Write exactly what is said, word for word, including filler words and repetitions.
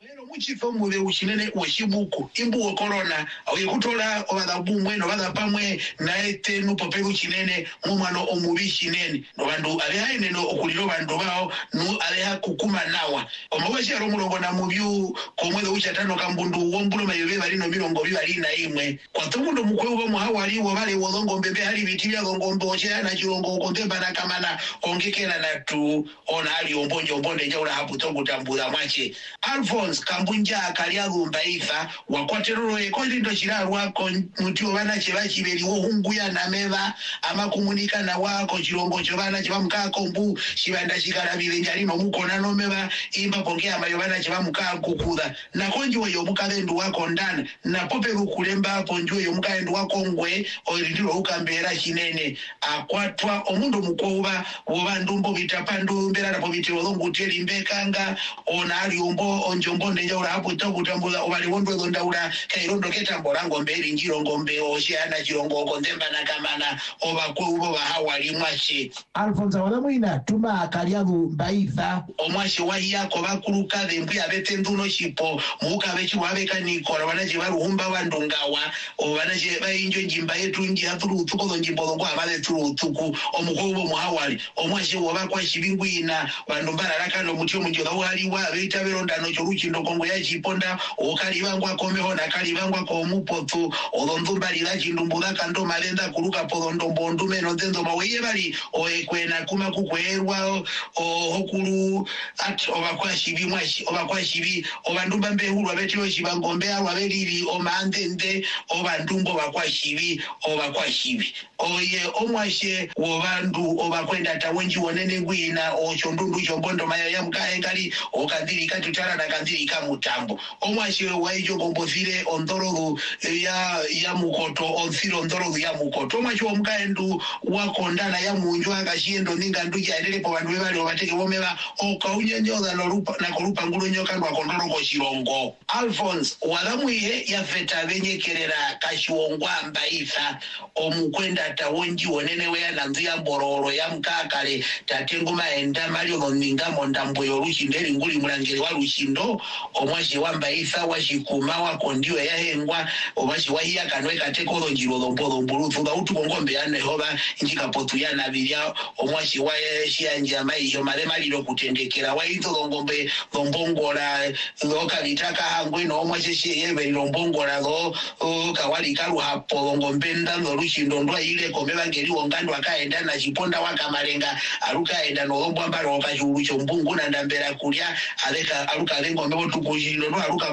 Lero muchifo mube uchinene washibuku imbu corona awikutola obada bumwe no bada pamwe naete nupope uchinene mumano omubishi nene no bandu ale haine no okuliro bandu bao no ale hakukuma nawa omubashi aromurongo na mubyu komwedo uchatano kambundu wombulo mayebe bali no mirongo bibali na imwe kwa tumundo mukwe ubo muhawali wo bale wodongo mbebe hali bitibya gongo oche na chirongo kontemba na kamana ongekela na tu ona ali ombonjo ombonde njaula hapo tongo tambula mwache Alphonse Kambunja akaliagu mbaifa wakwatero ekoli ndo chirarwa ko mutio bana chebachi beli wo hunguya na meva ama kumunika na wako chirongo chobana chibamka kombu shibanda shikarabire njali no mukona no meva imba pongea mayo bana chibamka kukuda na konji wo yomuka bendu wako ndana na pope kukulemba ponjo yomuka endu wako ngwe olindiro ukambera chinene akwatwa omundu mukoba wo bandumbo bitapandu mbera na pobitiro longu teli mbekanga ona ali ombo onjombo ndejaura hapo tokutambula obali wondwe ndaura kairondo ketambola ngombe njiro ngombe oshiana chirongo kontemba na kamana obakwe ubo bahawali mwashi Alphonse walamuina tuma akaliagu mbaifa omwashi wahiyako bakuluka bembya betenduno chipo muka bechi wabeka nikora banaje baruhumba bandungawa obanaje bayinjo njimba yetu nji haturu utuko njimbo ngo abale turu utuku omukobo muhawali omwashi wabakwa shibingwina bandumbara rakano mutyo munjoga wali wa beita berondano choruchi ndokongo ya chiponda okali bangwa komeho na kali bangwa ko mupoto odondumba lila chindumbuda kando malenda kuluka podondo mbondume no dendo mawe bali oekwena kuma kukwerwa ohokulu at obakwashi bimwashi obakwashi obandumba mbehulu abetyo chibangombe abelili omandende obandumbo bakwashi obakwashi oye omwashe wobandu obakwenda tawenji wonene gwina ochondundu chombondo maya ya mkaengali okadiri katutara na kadiri kamutambo omwashe waijo gombozire ondorogu ya ya mukoto onfiro ondorogu ya mukoto omwashe omkaendu wakondana ya munjo akashiendo ninga nduja endele po bandu bebali obateke bomeba okaunyenyoza no rupa na korupa ngulo nyoka ndo akondorogo chirongo Alphonse walamuye ya feta benyekerera kashiongwa mbaifa omukwenda tawonji wonene we na nzia bororo ya mkakale tatenguma enda malio no ninga mondambo yorushindeli nguli mulangire wa rushindo omwashi wamba isa washikuma wako ndio yahengwa omwashi wahiya kanweka tekolo njiro lombodo mbulutu da utu ngombe yane hoba njika potu yana bilia omwashi waye shianja maisho malema lilo kutendekera waito ngombe lombongola loka litaka hangwe no omwashi shiyebe lombongola lo kawali kalu hapo ngombe ndando rushindo ndwa ile komeba ngeli wongando akaenda na chiponda wakamalenga aluka enda no lombwa mbalo okachulu chombungu na ndambera kulya aleka aluka lengo mebo tukujilo no aluka